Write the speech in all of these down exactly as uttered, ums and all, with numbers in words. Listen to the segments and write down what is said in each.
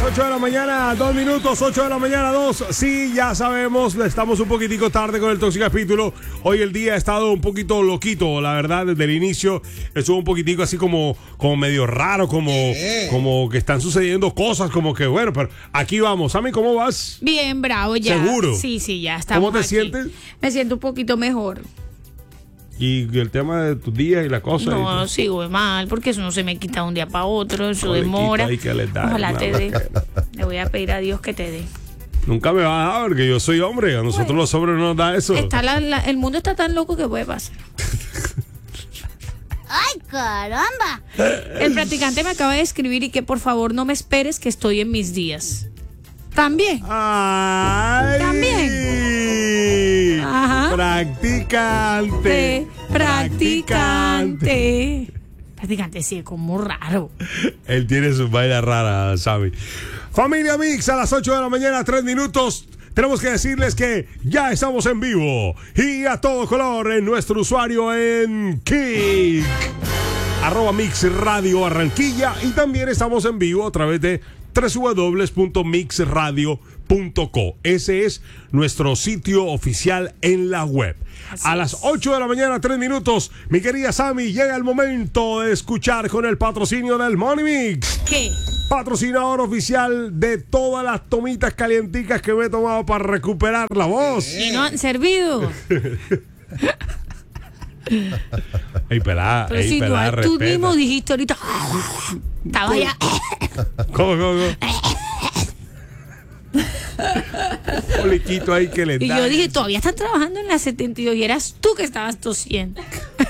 ocho de la mañana, dos minutos, ocho de la mañana, dos. Sí, ya sabemos, estamos un poquitico tarde con el Toxicapítulo. Hoy el día ha estado un poquito loquito, la verdad, desde el inicio. Estuvo un poquitico así como, como medio raro, como, eh. como que están sucediendo cosas, como que bueno, pero aquí vamos. Sammy, ¿cómo vas? Bien, bravo, ya. ¿Seguro? Sí, sí, ya estamos. ¿Cómo te aquí. sientes? Me siento un poquito mejor. Y el tema de tus días y la cosa. No, y sigo mal, porque eso no se me quita de un día para otro, eso no demora. Ahí que les da, Ojalá hermano. te dé. Le voy a pedir a Dios que te dé. Nunca me va a dar, porque yo soy hombre. A nosotros bueno, los hombres no nos da eso. Está la, la, el mundo está tan loco que puede pasar. ¡Ay, caramba! El practicante me acaba de escribir y que por favor no me esperes que estoy en mis días. También. Ay. También. Ajá. Practicante. Practicante. Practicante, sí, es como raro. Él tiene sus bailas raras, Sammy. Familia Mix, a las ocho de la mañana, tres minutos. Tenemos que decirles que ya estamos en vivo y a todo color en nuestro usuario en Kik. Arroba Mix Radio Barranquilla. Y también estamos en vivo a través de doble u doble u doble u punto mix radio punto co. Ese es nuestro sitio oficial en la web. Así a es. Las ocho de la mañana, tres minutos, mi querida Sammy, llega el momento de escuchar con el patrocinio del Money Mix. ¿Qué? Patrocinador oficial de todas las tomitas calienticas que me he tomado para recuperar la voz. Y no han servido. Ey, pelada, pero ey, si pelada, no, tú respeta. mismo dijiste ahorita. Estaba ya. ¿Cómo, cómo, cómo? Poliquito ahí que le y da. yo dije, todavía están trabajando en la setenta y dos y eras tú que estabas tosiendo.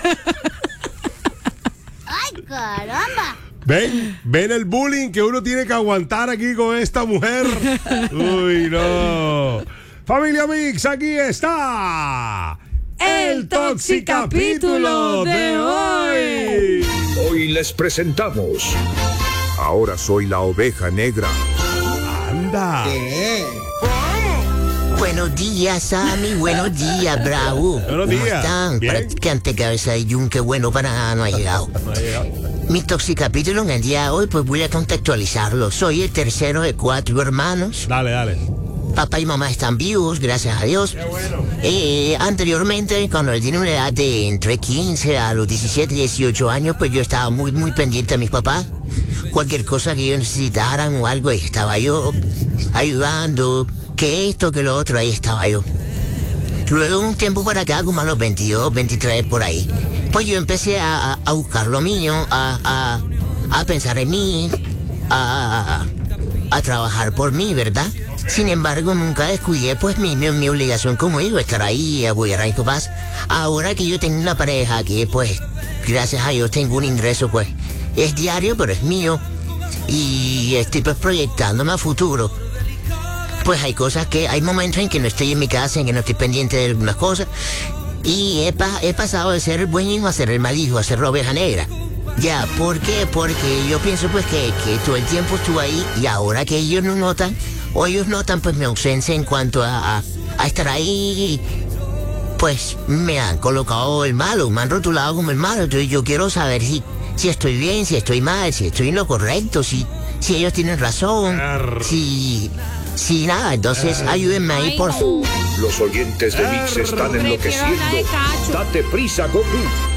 ¡Ay, caramba! ¿Ven? ¿Ven el bullying que uno tiene que aguantar aquí con esta mujer? Uy, no. Familia Mix, aquí está el Toxicapítulo de hoy. Hoy les presentamos Ahora soy la oveja negra. Anda. ¿Qué? Buenos días, Sammy. Buenos días, Bravo. Buenos días. ¿Cómo están? Bien. Practicante cabeza de yunque bueno para nada no ha llegado. No ha llegado. Mi Toxicapítulo en el día de hoy, pues voy a contextualizarlo. Soy el tercero de cuatro hermanos. Dale, dale. Papá y mamá están vivos, gracias a Dios. Qué bueno. Eh, anteriormente, cuando él tiene una edad de entre quince a los diecisiete, dieciocho años, pues yo estaba muy, muy pendiente de mis papás. Cualquier cosa que ellos necesitaran o algo, ahí estaba yo, ayudando, que esto, que lo otro, ahí estaba yo. Luego, un tiempo para acá, como a los veintidós, veintitrés, por ahí, pues yo empecé a, a buscar lo mío, a, a, a pensar en mí, a, a trabajar por mí, ¿verdad? Sin embargo, nunca descuidé pues mi, mi, mi obligación como hijo, estar ahí, apoyar a mis papás. Ahora que yo tengo una pareja que pues, gracias a Dios tengo un ingreso pues, es diario pero es mío. Y estoy pues proyectándome a futuro. Pues hay cosas que, hay momentos en que no estoy en mi casa, en que no estoy pendiente de algunas cosas. Y he, pa, he pasado de ser el buen hijo a ser el mal hijo, a ser la oveja negra. Ya, ¿por qué? Porque yo pienso pues que, que todo el tiempo estuve ahí y ahora que ellos no notan, o ellos notan pues mi ausencia en cuanto a, a, a estar ahí, pues me han colocado el malo, me han rotulado como el malo. Entonces yo quiero saber si, si estoy bien, si estoy mal, si estoy en lo correcto, si, si ellos tienen razón, Arr. si, si nada. Entonces ayúdenme ahí, por favor. Los oyentes de Mix están enloqueciendo. Date prisa, Goku.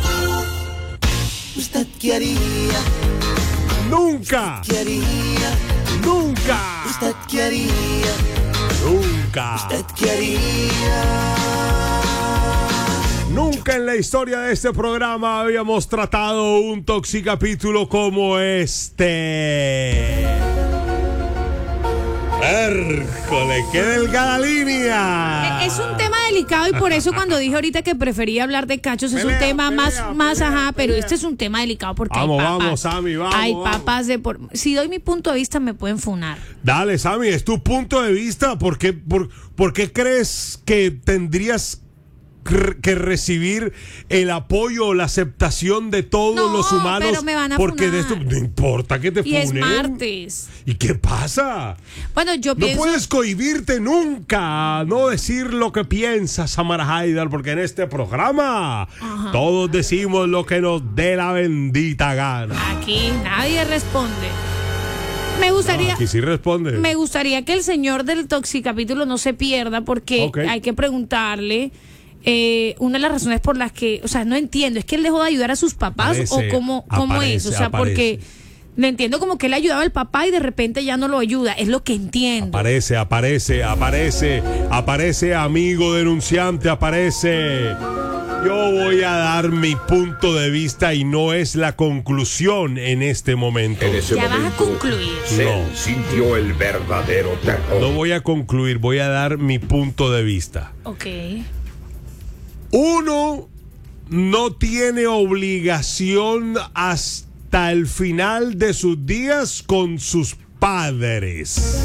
¿Usted qué haría? Nunca. ¿Qué haría? Nunca. ¿Usted qué haría? Nunca. ¿Usted qué haría? Nunca en la historia de este programa habíamos tratado un Toxicapítulo como este. ¡Hércole! ¡Qué delgada línea! Es un tema delicado y por eso cuando dije ahorita que prefería hablar de cachos es Pelea, un tema pelea, más, pelea, más pelea, ajá, pero pelea. este es un tema delicado porque Vamos, hay papas. vamos, Sammy, vamos, Hay vamos. papas de por... Si doy mi punto de vista me pueden funar. Dale, Sammy, es tu punto de vista. ¿Por qué, por, por qué crees que tendrías que recibir el apoyo o la aceptación de todos No, los humanos? pero me van a porque funar. de esto no importa que te Y es funen. martes. ¿Y qué pasa? Bueno, yo No pienso... puedes cohibirte nunca, no decir lo que piensas, Samara Haidar, porque en este programa Ajá. todos decimos lo que nos dé la bendita gana. Aquí nadie responde. Me gustaría, Aquí sí responde. me gustaría que el señor del Toxicapítulo no se pierda porque Ok. hay que preguntarle eh, una de las razones por las que, o sea, no entiendo, ¿es que él dejó de ayudar a sus papás Aparece, o cómo, cómo aparece, es? O sea, aparece. porque le entiendo como que él ayudaba al papá y de repente ya no lo ayuda, es lo que entiendo. Aparece, aparece, aparece, aparece, amigo denunciante, aparece. Yo voy a dar mi punto de vista y no es la conclusión en este momento. En ese Ya vas a momento, concluir. Cell No. sintió el verdadero terror. No voy a concluir, voy a dar mi punto de vista. Ok. Uno no tiene obligación hasta el final de sus días con sus padres.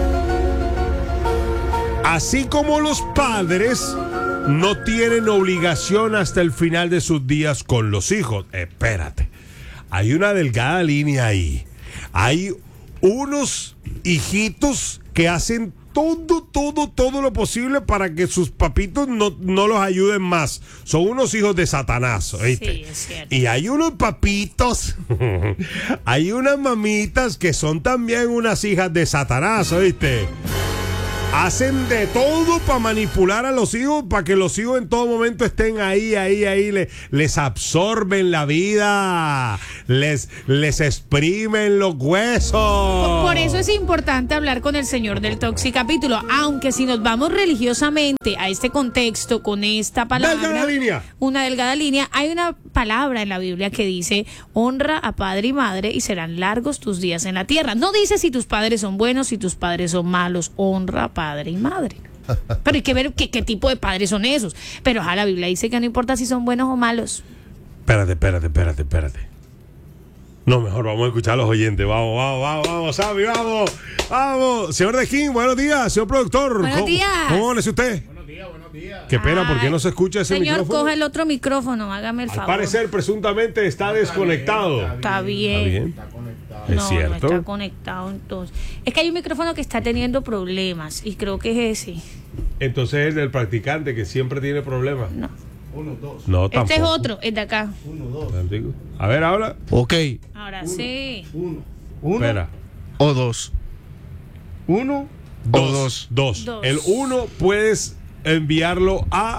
Así como los padres no tienen obligación hasta el final de sus días con los hijos. Espérate, hay una delgada línea ahí. Hay unos hijitos que hacen todo, todo, todo lo posible para que sus papitos no, no los ayuden más. Son unos hijos de Satanás, ¿oíste? Sí, es cierto. Y hay unos papitos, hay unas mamitas que son también unas hijas de Satanás, ¿oíste? Hacen de todo para manipular a los hijos, para que los hijos en todo momento estén ahí, ahí, ahí, le- les absorben la vida, les, les exprimen los huesos. Por, por eso es importante hablar con el señor del Toxicapítulo, aunque si nos vamos religiosamente a este contexto, con esta palabra, Delgada línea. una delgada línea, hay una palabra en la Biblia que dice, honra a padre y madre y serán largos tus días en la tierra. No dice si tus padres son buenos, si tus padres son malos, honra a padre y madre. Pero hay que ver qué, qué tipo de padres son esos. Pero ajá, la Biblia dice que no importa si son buenos o malos. Espérate, espérate, espérate, espérate. No, mejor vamos a escuchar a los oyentes. Vamos, vamos, vamos, vamos, Sammy, vamos, vamos. Señor de King, buenos días, señor productor. Buenos ¿Cómo, días. ¿Cómo amanece usted? Buenos días, buenos días. Qué pena, ¿por qué no se escucha ese Señor, micrófono? coja el otro micrófono, hágame el Al favor. parecer, presuntamente está desconectado. Está bien. ¿Está bien? No, ¿Es cierto? no está conectado entonces. Es que hay un micrófono que está teniendo problemas y creo que es ese. Entonces es del practicante que siempre tiene problemas. No. No, tampoco. Este es otro, el de acá. A ver, habla. Ok, Ahora sí. uno Espera. o dos. Uno o dos. Dos. Dos. El uno puedes enviarlo a...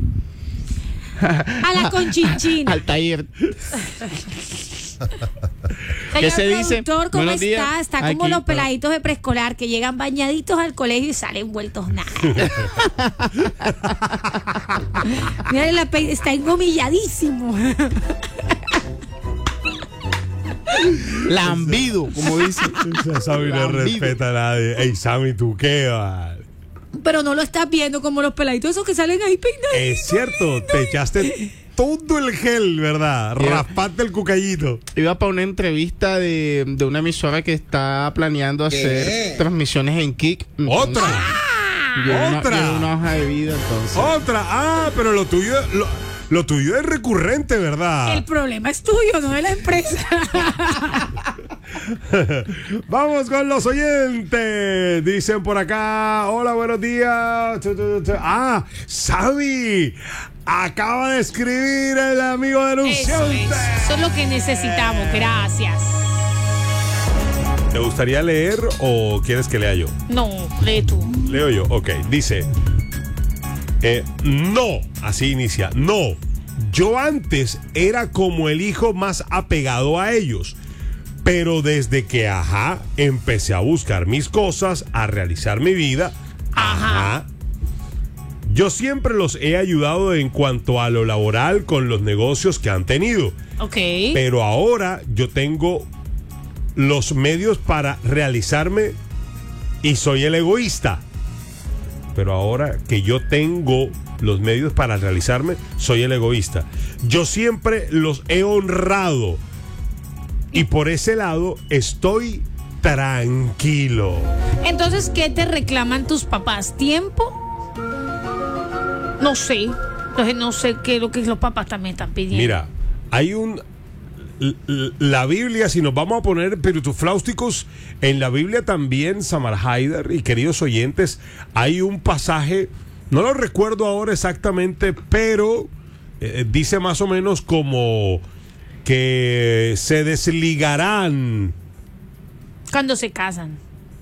A la conchinchina. Al taller. Señor se dice? productor, ¿cómo Buenos está? días. Está como Aquí, los pero- peladitos de preescolar que llegan bañaditos al colegio y salen vueltos nada. Mira, la pe- está engomilladísimo. Lambido, como dice. Sammy no Lambido. respeta a nadie. Ey, Sammy, ¿tú qué? vale? Pero no lo estás viendo como los peladitos esos que salen ahí peinados. Es cierto, te echaste todo el gel, ¿verdad? Yeah. Raspaste el cucayito. Iba para una entrevista de, de una emisora que está planeando hacer transmisiones en Kik. Entonces, ¡Otra! llevo una- ¡Otra! llevo una hoja de vida, entonces. Otra. Ah, pero lo tuyo, lo, lo tuyo es recurrente, ¿verdad? El problema es tuyo, no de la empresa. Vamos con los oyentes. Dicen por acá, hola, buenos días. Tu, tu, tu. Ah, Sammy. Acaba de escribir el amigo Eso denunciante. es, eso es lo que necesitamos, gracias. ¿Te gustaría leer o quieres que lea yo? No, lee tú. Leo yo, ok. Dice, eh, no, así inicia, no. Yo antes era como el hijo más apegado a ellos. Pero desde que, ajá, empecé a buscar mis cosas, a realizar mi vida, ajá, Ajá. yo siempre los he ayudado en cuanto a lo laboral con los negocios que han tenido. Ok. Pero ahora yo tengo los medios para realizarme y soy el egoísta. Pero ahora que yo tengo los medios para realizarme, soy el egoísta. Yo siempre los he honrado. Y por ese lado estoy tranquilo. Entonces, ¿qué te reclaman tus papás? ¿Tiempo? No sé. Entonces, no sé qué es lo que los papás también están pidiendo. Mira, hay un... l- l- La Biblia, si nos vamos a poner peritufláusticos, en la Biblia también, Samar Haider y queridos oyentes, hay un pasaje, no lo recuerdo ahora exactamente, pero eh, dice más o menos como que se desligarán Cuando se casan.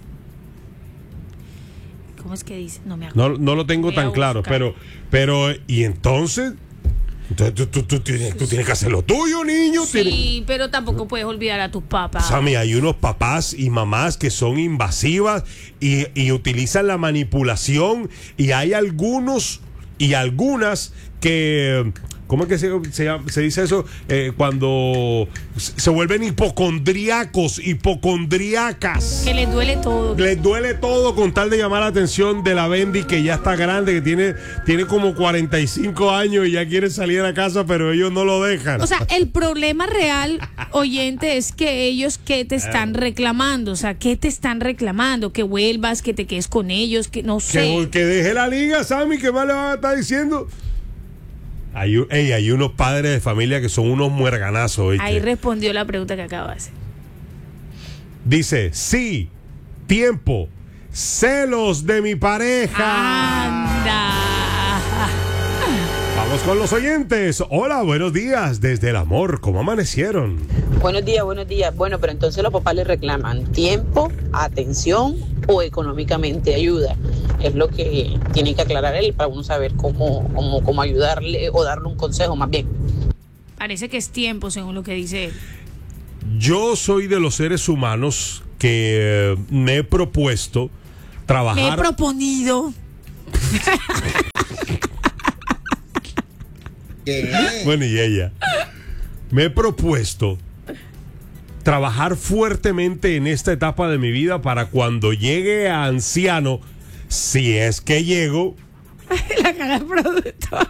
¿Cómo es que dice? No me acuerdo. No, no lo tengo Voy a tan claro, buscar. pero, pero, ¿y entonces? Entonces tú, tú- tú tienes, tú tienes que hacer lo tuyo, niño. Tienes- Sí, pero tampoco puedes olvidar a tus papás. Sammy, hay unos papás y mamás que son invasivas y, y utilizan la manipulación, y hay algunos y algunas que, ¿cómo es que se, se llama- se dice eso? Eh, cuando se se vuelven hipocondríacos, hipocondríacas. Que les duele todo. Les duele todo con tal de llamar la atención de la Bendy, que ya está grande, que tiene, tiene como cuarenta y cinco años y ya quiere salir a casa, pero ellos no lo dejan. O sea, el problema real, oyente, es que ellos que te están reclamando. O sea, ¿qué te están reclamando? Que vuelvas, que te quedes con ellos, que no sé. Que, que deje la liga, Sammy, ¿qué más le van a estar diciendo? Hay, un- ey, hay unos padres de familia que son unos muerganazos, ¿oíste? Ahí respondió la pregunta que acabo de hacer. Dice, sí, tiempo, celos de mi pareja. Anda. Vamos con los oyentes. Hola, buenos días, desde el amor, ¿cómo amanecieron? Buenos días, buenos días. Bueno, pero entonces los papás le reclaman tiempo, atención o económicamente ayuda. Es lo que tiene que aclarar él para uno saber cómo, cómo, cómo ayudarle o darle un consejo más bien. Parece que es tiempo, según lo que dice él. Yo soy de los seres humanos que eh, me he propuesto Me he trabajar. proponido. Bueno, y ella. Me he propuesto trabajar fuertemente en esta etapa de mi vida para cuando llegue a anciano, si es que llego. La cara del productor.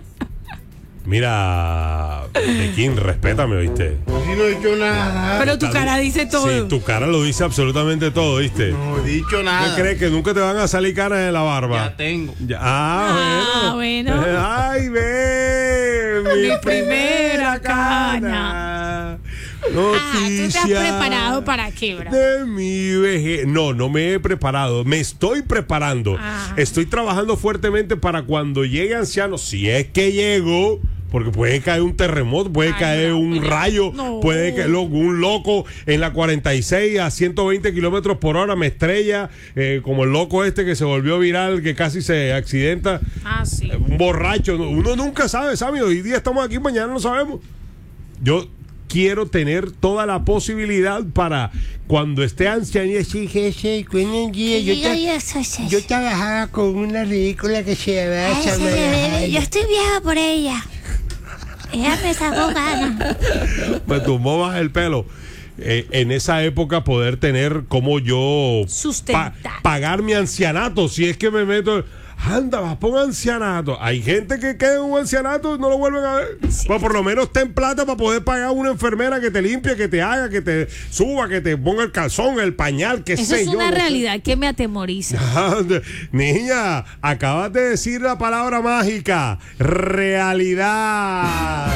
Mira, Mequín, respétame, ¿oíste? Si no he dicho nada. Pero tu cara dice todo. Sí, tu cara lo dice absolutamente todo, ¿viste? No he dicho ¿Qué nada. crees? ¿Que nunca te van a salir canas en la barba? Ya tengo. Ya- ah, Ah, bueno. bueno. Ay, ve, mi, Mi primera primera cana. Ah, ¿tú te has Noticia preparado para qué, bro? de mi vejez. No, no me he preparado. Me estoy preparando. Ah. Estoy trabajando fuertemente para cuando llegue anciano, si es que llego. Porque puede caer un terremoto, puede Ay, caer no, un pero- rayo, no. puede que lo- un loco en la cuarenta y seis a ciento veinte kilómetros por hora me estrella, eh, como el loco este que se volvió viral, que casi se accidenta. Ah, sí. Un borracho, no- uno nunca sabe, Sammy. Hoy día estamos aquí, mañana no sabemos. Yo quiero tener toda la posibilidad para cuando esté anciano. y así, jefe, buen día, yo, tra- yo trabajaba con una ridícula que se llamaba Ay, sí, Samara bebé, Jaya. yo estoy vieja por ella. Ella me sacó ganas. Me tumbó más el pelo. Eh, en esa época poder tener como yo Sustentar. pagar mi ancianato, si es que me meto. Anda, vas por un ancianato. Hay gente que queda en un ancianato y no lo vuelven a ver. Pues por lo menos ten plata para poder pagar una enfermera que te limpie, que te haga, que te suba, que te ponga el calzón, el pañal, que Eso sé es yo. una no sé. realidad que me atemoriza. Niña, acabas de decir la palabra mágica. Realidad.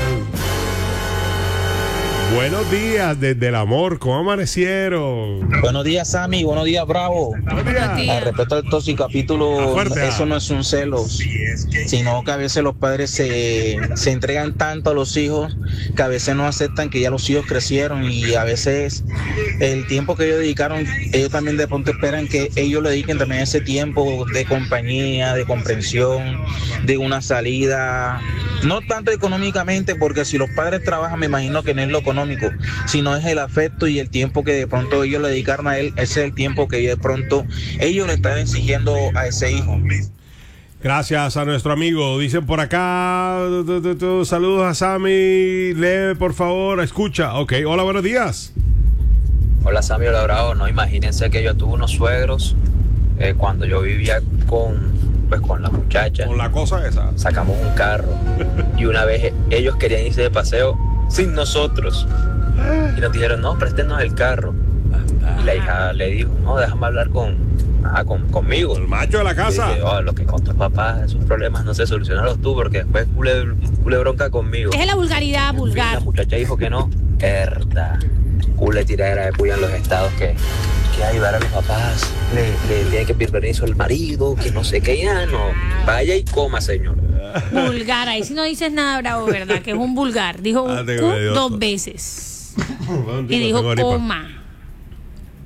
Buenos días desde el amor. ¿Cómo amanecieron? Buenos días, Sammy. Buenos días, Bravo. Buenos días. días. Al respecto al tóxico capítulo, Ah, fuerte, eso ah. no es un celo, sino que a veces los padres se, se entregan tanto a los hijos que a veces no aceptan que ya los hijos crecieron, y a veces el tiempo que ellos dedicaron, ellos también de pronto esperan que ellos le dediquen también ese tiempo de compañía, de comprensión, de una salida, no tanto económicamente, porque si los padres trabajan, me imagino que no es lo económico, sino es el afecto y el tiempo que de pronto ellos le dedicaron a él. Ese es el tiempo que de pronto ellos le están exigiendo a ese hijo. Gracias a nuestro amigo. Dicen por acá. tu, tu, tu, saludos a Sammy. Lee, por favor. Escucha. Ok. Hola, buenos días. Hola, Sammy, hola, Bravo. No, imagínense que yo tuve unos suegros eh, cuando yo vivía con, pues, con las muchachas. Con la cosa esa. Sacamos un carro y una vez ellos querían irse de paseo sin nosotros y nos dijeron, no, préstenos el carro. Y la hija le dijo, no, déjame hablar con, ah, con conmigo. El macho de la Y casa. dije, oh, lo que con tus papás, esos problemas no sé, solucionarlos tú, porque después cule, cule bronca conmigo. Es la vulgaridad La vulgar. muchacha dijo que no. Herda. Cule tiradera de puya en los estados que, que ayudar a los papás. Le, le tiene que pedir permiso al marido, que no sé qué, ya no. Vaya y coma, señor. Vulgar. Ahí si no dices nada, Bravo, ¿verdad? Que es un vulgar. Dijo Ah, te cu medio- dos veces. Bueno, Y chicos, dijo tengo gripa. coma.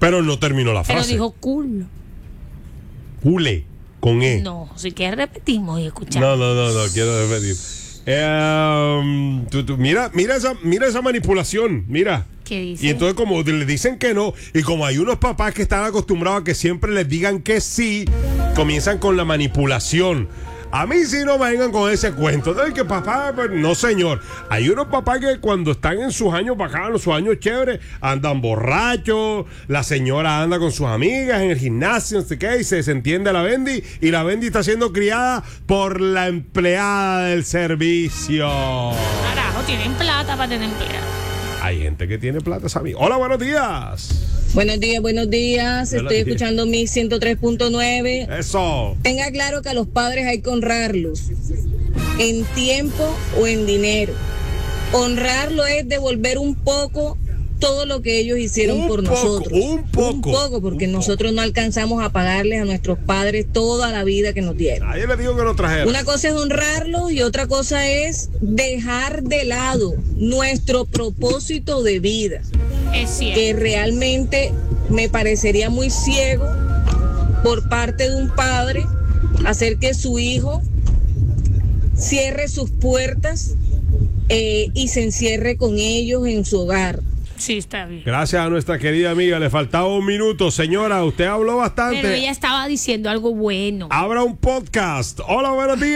Pero no terminó la frase. Pero dijo culo. Cule, con E. No, si quieres repetimos y escuchamos. No, no, no, no, quiero repetir. Eh, um, tú, tú, mira, mira esa, mira esa manipulación, mira. ¿Qué dice? Y entonces como le dicen que no, y como hay unos papás que están acostumbrados a que siempre les digan que sí, comienzan con la manipulación. A mí sí no me vengan con ese cuento de que papá, pues, no señor. Hay unos papás que cuando están en sus años bacanos, sus años chéveres, andan borrachos, la señora anda con sus amigas en el gimnasio, no sé qué, y se desentiende a la Bendy, y la Bendy está siendo criada por la empleada del servicio. Carajo, tienen plata para tener empleado. Hay gente que tiene plata, Sammy. Hola, buenos días. Buenos días, buenos días. Buenos Estoy días. escuchando mi ciento tres punto nueve. Eso. Tenga claro que a los padres hay que honrarlos en tiempo o en dinero. Honrarlo es devolver un poco todo lo que ellos hicieron Un por poco, nosotros. un poco. Un poco, porque Un poco. nosotros no alcanzamos a pagarles a nuestros padres toda la vida que nos dieron. Ayer les digo que lo trajeron. Una cosa es honrarlos y otra cosa es dejar de lado nuestro propósito de vida. Es cierto. Que realmente me parecería muy ciego por parte de un padre hacer que su hijo cierre sus puertas eh, y se encierre con ellos en su hogar. Sí, está bien. Gracias a nuestra querida amiga. Le faltaba un minuto. Señora, usted habló bastante. Pero ella estaba diciendo algo bueno. Abra un podcast. Hola, buenos días.